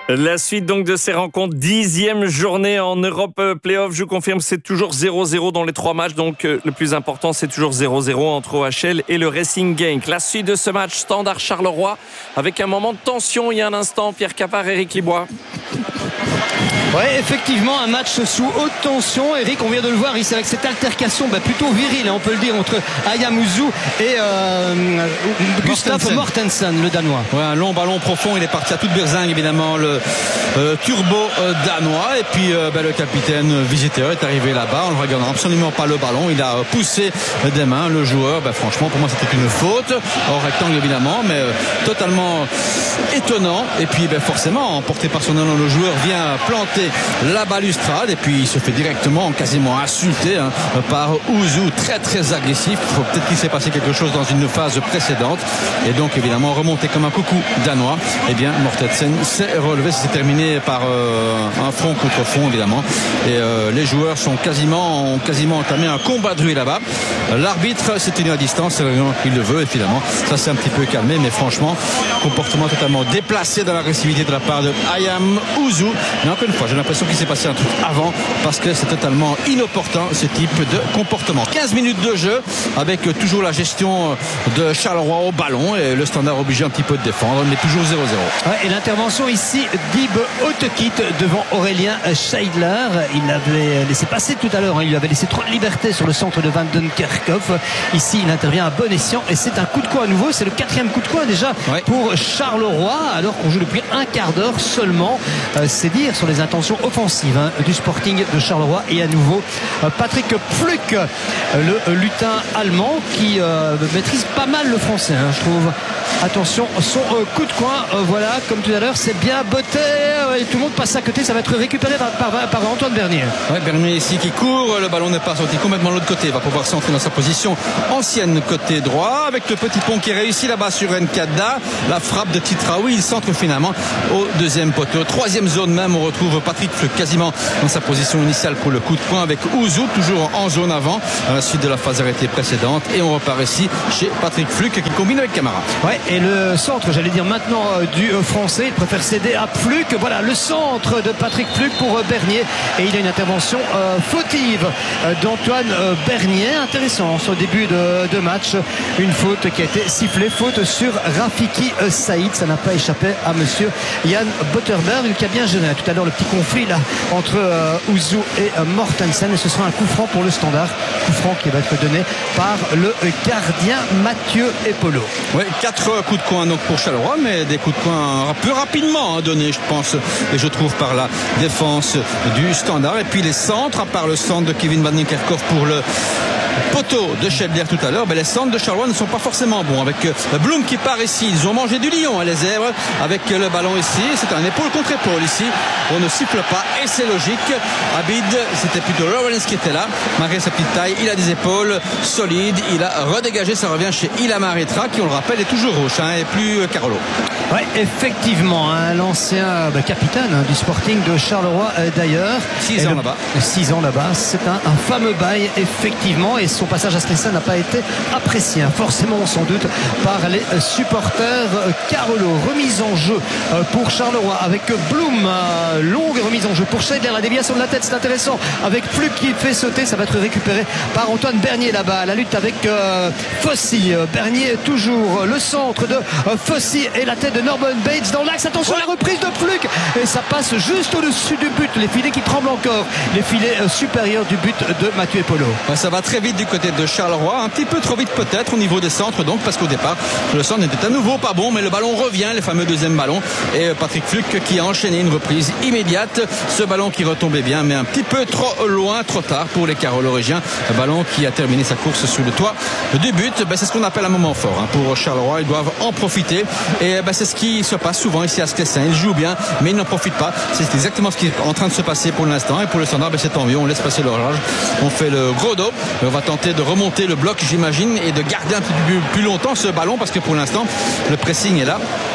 La suite donc de ces rencontres, 10e journée en Europe Playoff. Je confirme, c'est toujours 0-0 dans les 3 matchs. Donc le plus important, c'est toujours 0-0 entre OHL et le Racing Genk. La suite de ce match, Standard Charleroi, avec un moment de tension il y a un instant. Pierre Capard, Éric Libois. Oui, effectivement, un match sous haute tension. Eric, on vient de le voir ici avec cette altercation plutôt virile, on peut le dire, entre Ayam Ouzou et Gustaf Mortensen, le Danois. Ouais, un long ballon profond, il est parti à toute berzingue, évidemment, le turbo danois. Et puis le capitaine visiteur est arrivé là-bas en ne regardant absolument pas le ballon. Il a poussé des mains le joueur. Franchement, pour moi, c'était une faute. Hors rectangle, évidemment, mais totalement étonnant. Et puis, forcément, emporté par son élan, le joueur vient planter la balustrade et puis il se fait directement quasiment insulter par Ouzou, très très agressif. Peut-être qu'il s'est passé quelque chose dans une phase précédente et donc évidemment remonté comme un coucou danois. Et bien Mortensen s'est relevé, c'est terminé par un front contre front évidemment et les joueurs ont quasiment entamé un combat de rue là-bas. L'arbitre s'est tenu à distance, c'est vraiment qu'il le veut et finalement ça s'est un petit peu calmé, mais franchement comportement totalement déplacé dans l'agressivité de la part de Ayam Ouzou. Mais encore une fois, j'ai l'impression qu'il s'est passé un truc avant parce que c'est totalement inopportun ce type de comportement. 15 minutes de jeu avec toujours la gestion de Charleroi au ballon et le Standard obligé un petit peu de défendre, mais toujours 0-0. Ouais, et l'intervention ici d'Ib Otekit devant Aurélien Scheidler. Il l'avait laissé passer tout à l'heure, il lui avait laissé trop de liberté sur le centre de Van den Kerkhoff. Ici il intervient à bon escient et c'est un coup de coin à nouveau, c'est le 4e coup de coin déjà pour Charleroi alors qu'on joue depuis un quart d'heure seulement. C'est dire sur les intentions offensives du Sporting de Charleroi. Et à nouveau Patrick Pflück, le lutin allemand qui maîtrise pas mal le français, je trouve. Attention, son coup de coin, voilà, comme tout à l'heure, c'est bien botté et tout le monde passe à côté, ça va être récupéré par Antoine Bernier. Ouais, Bernier ici qui court, le ballon n'est pas sorti complètement de l'autre côté, il va pouvoir s'entrer dans sa position ancienne côté droit avec le petit pont qui réussit là-bas sur Nkada, la frappe de Titraoui, il centre finalement au 2e poteau. 3e zone même, on retrouve Patrick Pflück quasiment dans sa position initiale pour le coup de poing avec Ouzou toujours en zone avant à la suite de la phase arrêtée précédente et on repart ici chez Patrick Pflück qui combine avec Camara. Ouais, et le centre, j'allais dire maintenant du français, il préfère céder à Pflück. Voilà le centre de Patrick Pflück pour Bernier et il y a une intervention fautive d'Antoine Bernier. Intéressant ce début de match, une faute qui a été sifflée, faute sur Rafiki Saïd, ça n'a pas échappé à monsieur Jan Botterberg qui a bien gêné tout à l'heure le petit conflit là entre Ouzou et Mortensen et ce sera un coup franc pour le Standard, coup franc qui va être donné par le gardien Mathieu Epolo. Oui, 4 coups de coin donc pour Charleroi, mais des coups de coin plus rapidement donnés je pense et je trouve par la défense du Standard et puis les centres, à part le centre de Kevin Van den Kerkhoff pour le poteau de Scheidler tout à l'heure, les centres de Charleroi ne sont pas forcément bons avec Blum qui part ici, ils ont mangé du lion les zèbres avec le ballon ici, c'est un épaule contre épaule ici, on ne siffle pas et c'est logique. Abid, c'était plutôt Lawrence qui était là, malgré sa petite taille, il a des épaules solides, il a redégagé, ça revient chez Ilamar Etra qui on le rappelle est toujours rouge et plus Carolo. Oui, effectivement, l'ancien capitaine du Sporting de Charleroi d'ailleurs. 6 ans là-bas. 6 ans là-bas, c'est un fameux bail effectivement et son passage à Stressa n'a pas été apprécié, forcément sans doute par les supporters Carolo. Remise en jeu pour Charleroi avec Blum, longue remise en jeu pour Scheidler, la déviation de la tête, c'est intéressant avec Pflück qui fait sauter, ça va être récupéré par Antoine Bernier là-bas, la lutte avec Fossy, Bernier toujours, le centre de Fossy et la tête de Norman Bates dans l'axe, attention la reprise de Pflück et ça passe juste au-dessus du but, les filets qui tremblent encore, les filets supérieurs du but de Mathieu Epolo. Ça va très vite du côté de Charleroi, un petit peu trop vite peut-être au niveau des centres donc, parce qu'au départ le centre n'était à nouveau pas bon, mais le ballon revient, le fameux 2e ballon et Patrick Pflück qui a enchaîné une reprise immédiate, ce ballon qui retombait bien mais un petit peu trop loin, trop tard pour les Carolorigiens, un ballon qui a terminé sa course sur le toit du but. C'est ce qu'on appelle un moment fort pour Charleroi, ils doivent en profiter et c'est ce qui se passe souvent ici à Sclessin, ils jouent bien mais ils n'en profitent pas, c'est exactement ce qui est en train de se passer pour l'instant et pour le Standard c'est tant mieux, on laisse passer l'orage, on fait le gros dos, on va tenter de remonter le bloc j'imagine et de garder un petit peu plus longtemps ce ballon parce que pour l'instant le pressing est là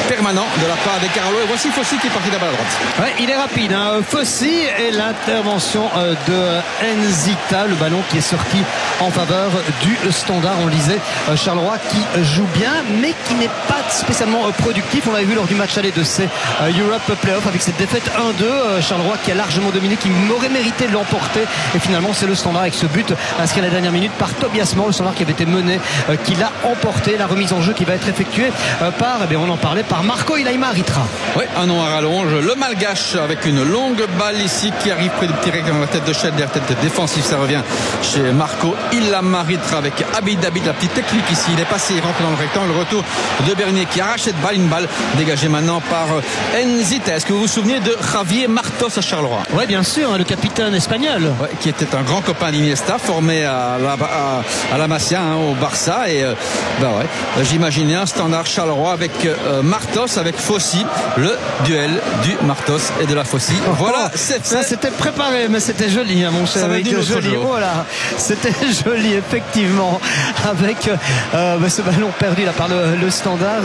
permanent de la part des Carolo. Et voici Fossi qui est parti d'abord à droite. Ouais, il est rapide, hein. Fossi, et l'intervention de Nzita, le ballon qui est sorti en faveur du Standard. On le disait, Charleroi qui joue bien mais qui n'est pas spécialement productif. On l'avait vu lors du match aller de ces Europe Playoff avec cette défaite 1-2. Charleroi qui a largement dominé, qui aurait mérité de l'emporter, et finalement c'est le Standard avec ce but inscrit à la dernière minute par Tobias Moll, le Standard qui avait été mené, qui l'a emporté. La remise en jeu qui va être effectuée par, on en parlait, par Marco Ilaima-Ritra. Oui, un nom à rallonge, le Malgache, avec une longue balle ici qui arrive près du petit rectangle dans la tête de Schelder, tête défensive. Ça revient chez Marco Ilaima-Ritra avec Abid, la petite technique ici. Il est passé, il rentre dans le rectangle. Le retour de Bernier qui arrache cette balle, une balle dégagée maintenant par Nzita. Est-ce que vous vous souvenez de Javier Martos à Charleroi? Oui, bien sûr, hein, le capitaine espagnol. Ouais, qui était un grand copain d'Iniesta, formé à la Masia, hein, au Barça. Et j'imaginais un Standard Charleroi avec Martos, avec Fossi, le duel du Martos et de la Fossi. Voilà, c'est fait. Ça c'était préparé, mais c'était joli, hein, mon cher. Joli. Voilà, c'était joli, effectivement, avec ce ballon perdu là par le Standard.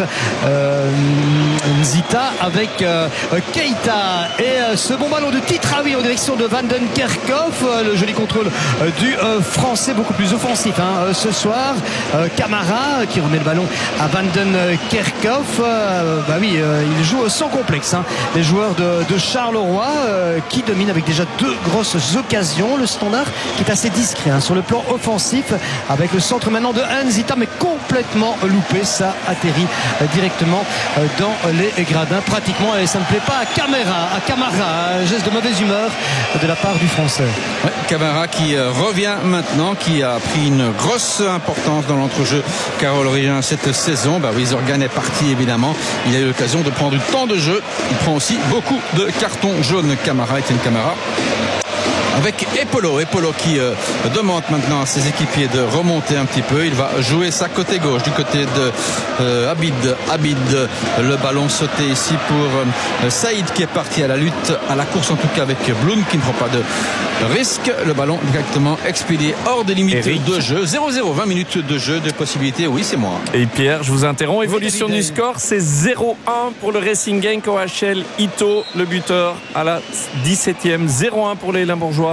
Nzita avec Keita et ce bon ballon de Titraoui en direction de Van den Kerkhoff. Le joli contrôle du français, beaucoup plus offensif ce soir. Camara qui remet le ballon à Van den Kerkhoff. Il joue sans complexe, hein. Les joueurs de Charleroi qui dominent avec déjà 2 grosses occasions. Le Standard qui est assez discret, hein, sur le plan offensif, avec le centre maintenant de Nzita, mais complètement loupé. Ça atterrit directement dans les gradins pratiquement, et ça ne plaît pas à Camara, un geste de mauvaise humeur de la part du français. Ouais, Camara qui revient maintenant, qui a pris une grosse importance dans l'entrejeu carolien cette saison. Zorgan est parti évidemment, il a eu l'occasion de prendre du temps de jeu, il prend aussi beaucoup de cartons jaunes. Etienne Camara avec Epolo qui demande maintenant à ses équipiers de remonter un petit peu. Il va jouer sa côté gauche du côté de Abid, le ballon sauté ici pour Saïd qui est parti à la lutte, à la course en tout cas, avec Blum qui ne prend pas de risque. Le ballon directement expédié hors des limites de jeu. 0-0, 20 minutes de jeu, de possibilités. Oui, c'est moi. Et Pierre, je vous interromps. Évolution du score, c'est 0-1 pour le Racing Genk OHL. Ito, le buteur, à la 17e. 0-1 pour les Limbourgeois.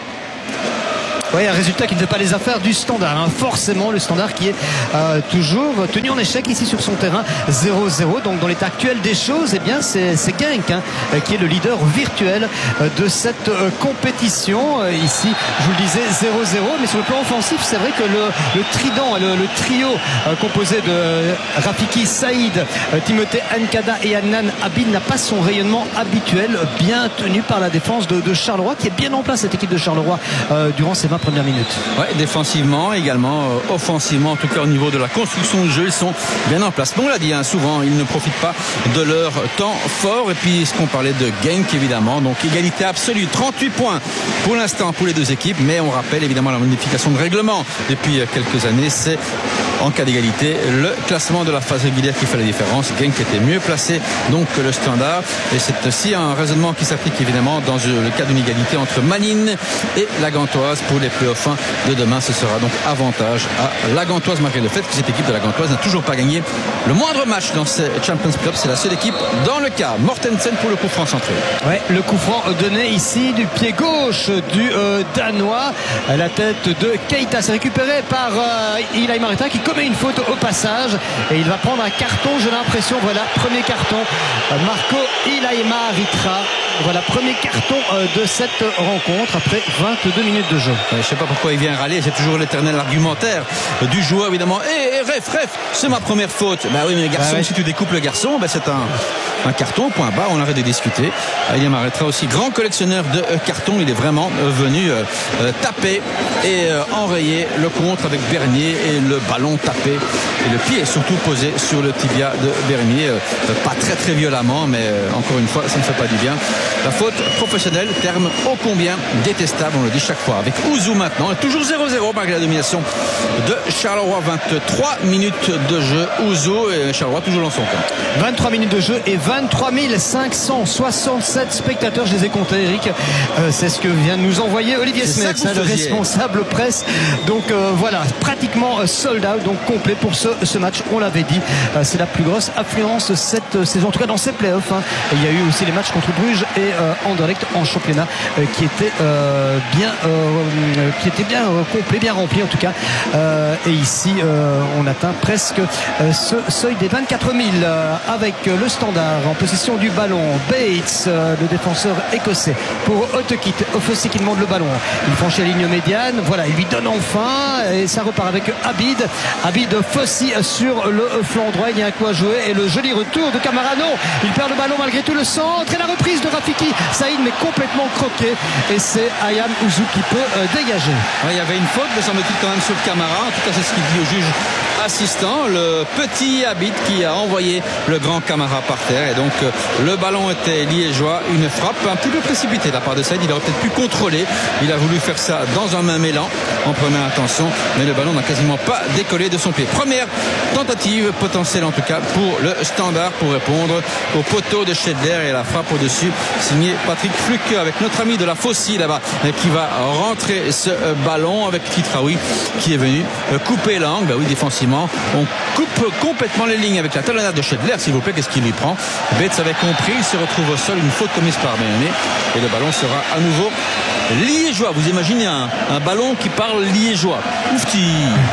Oui, un résultat qui ne fait pas les affaires du Standard, hein. Forcément, le Standard qui est toujours tenu en échec ici sur son terrain, 0-0. Donc dans l'état actuel des choses, c'est Genk, hein, qui est le leader virtuel de cette compétition. Ici, je vous le disais, 0-0. Mais sur le plan offensif, c'est vrai que le trident, le trio composé de Rafiki, Saïd, Timothée Nkada et Adnan Abid n'a pas son rayonnement habituel, bien tenu par la défense de Charleroi, qui est bien en place, cette équipe de Charleroi, durant ces 20 premières minutes. Ouais, défensivement, également offensivement, en tout cas au niveau de la construction de jeu, ils sont bien en place. Bon, on l'a dit, hein, souvent ils ne profitent pas de leur temps fort. Et puis ce qu'on parlait de Genk évidemment, donc égalité absolue, 38 points pour l'instant pour les deux équipes, mais on rappelle évidemment la modification de règlement depuis quelques années, c'est en cas d'égalité le classement de la phase régulière qui fait la différence. Genk était mieux placé donc que le Standard, et c'est aussi un raisonnement qui s'applique évidemment dans le cas d'une égalité entre Manines et la Gantoise pour les playoffs de demain. Ce sera donc avantage à la Gantoise, malgré le fait que cette équipe de la Gantoise n'a toujours pas gagné le moindre match dans ces Champions Club. C'est la seule équipe dans le cas. Mortensen pour le coup franc centré. Ouais, le coup franc donné ici du pied gauche du Danois. La tête de Keita, c'est récupéré par Ilaima-Ritra qui commet une faute au passage, et il va prendre un carton, j'ai l'impression. Voilà, premier carton, Marco Ilaima-Ritra. Voilà, premier carton de cette rencontre après 22 minutes de jeu. Je ne sais pas pourquoi il vient râler, c'est toujours l'éternel argumentaire du joueur évidemment. Ref, c'est ma première faute. Oui, mais garçon, si tu découpes le garçon, c'est un carton, point barre, on arrête de discuter. Il m'arrêtera aussi, grand collectionneur de cartons, il est vraiment venu taper et enrayer le contre avec Bernier, et le ballon tapé et le pied surtout posé sur le tibia de Bernier, pas très violemment, mais encore une fois ça ne fait pas du bien La faute professionnelle, terme ô combien détestable, on le dit chaque fois. Avec Ouzou maintenant, toujours 0-0 malgré la domination de Charleroi. 23 minutes de jeu. Ouzou et Charleroi toujours dans son camp. 23 minutes de jeu et 23 567 spectateurs. Je les ai comptés, Eric. C'est ce que vient de nous envoyer Olivier Smets, le responsable presse. Donc voilà, pratiquement sold out, donc complet pour ce match. On l'avait dit, c'est la plus grosse affluence cette saison, en tout cas dans ces playoffs. Il y a eu aussi les matchs contre Bruges et Anderlecht en championnat qui étaient bien complets, bien remplis en tout cas. Et ici, on atteint presque ce seuil des 24 000 avec le Standard en possession du ballon. Bates, le défenseur écossais, pour Otekit. Fossey qui demande le ballon. Il franchit la ligne médiane. Voilà, il lui donne enfin et ça repart avec Abid. Abid Fossey sur le flanc droit. Il y a un coup à jouer et le joli retour de Camara. Non, il perd le ballon malgré tout, le centre et la reprise de Rafiki. Saïd mais complètement croqué et c'est Ayam Ouzou qui peut dégager. Ouais, il y avait une faute, me semble-t-il, quand même sur Camara. En tout cas, c'est ce qu'il dit au juge assistant, le petit Abid qui a envoyé le grand Camara par terre. Et donc le ballon était liégeois. Une frappe un petit peu précipitée de la part de Saïd. Il aurait peut-être pu contrôler. Il a voulu faire ça dans un même élan en première intention, mais le ballon n'a quasiment pas décollé de son pied. Première tentative potentielle en tout cas pour le Standard pour répondre au poteau de Schedler et la frappe au-dessus signé Patrick Fluke avec notre ami de la Fossey là-bas qui va rentrer ce ballon avec Kitraoui qui est venu couper l'angle. Bah oui, défensivement on coupe complètement les lignes avec la talonnade de Schedler, s'il vous plaît. Qu'est-ce qu'il lui prend? Bates avait compris, il se retrouve au sol, une faute commise par Méné et le ballon sera à nouveau liégeois. Vous imaginez un ballon qui parle liégeois. Oufti.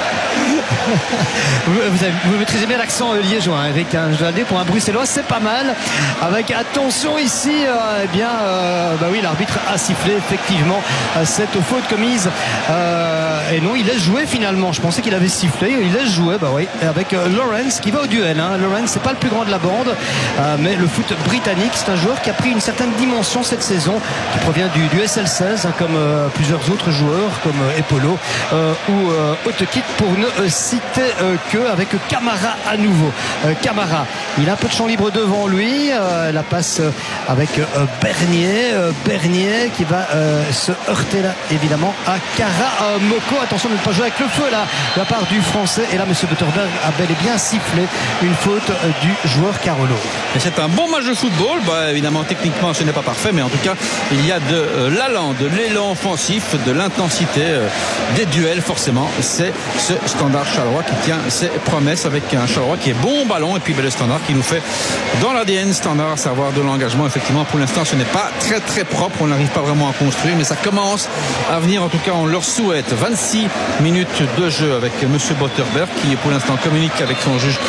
Vous maîtrisez bien l'accent liégeois, hein, Eric. Je dois le dire, pour un bruxellois, c'est pas mal. Avec attention ici, bah oui, l'arbitre a sifflé effectivement cette faute commise. Et non, il laisse jouer finalement. Je pensais qu'il avait sifflé. Il laisse jouer, bah oui, avec Lawrence qui va au duel. Lawrence, c'est pas le plus grand de la bande, mais le foot britannique, c'est un joueur qui a pris une certaine dimension cette saison, qui provient du SL16, comme plusieurs autres joueurs, comme Epolo ou Otekit, pour ne citer que avec Camara à nouveau. Camara, il a un peu de champ libre devant lui. La passe avec Bernier qui va se heurter là évidemment à Karamoko. Attention de ne pas jouer avec le feu là de la part du français. Et là monsieur Butterberg a bel et bien sifflé une faute du joueur Carolo. Et c'est un bon match de football. Bah, évidemment techniquement ce n'est pas parfait, mais en tout cas il y a de l'allant, de l'élan offensif, de l'intensité, des duels. Forcément c'est ce Standard Charleroi qui tient ses promesses avec un Charleroi qui est bon au ballon et puis le Standard qui nous fait dans l'ADN Standard, à savoir de l'engagement. Effectivement pour l'instant ce n'est pas très très propre, on n'arrive pas vraiment à construire, mais ça commence à venir, en tout cas on leur souhaite. 26 minutes de jeu avec monsieur Butterberg qui pour l'instant communique avec son juge